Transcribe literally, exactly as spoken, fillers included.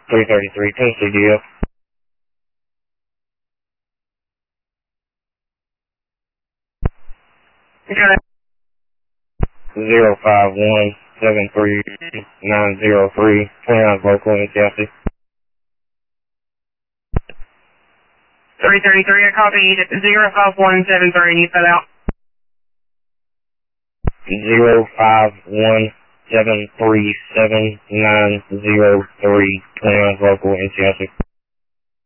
three thirty-three, Tennessee D F. Got it. zero five one seven three nine zero three, twenty-nine local in Chelsea. three thirty-three, I copied zero five one seven three, and you fell out. zero five one seven three seven nine zero three, twenty-nine local in Chelsea.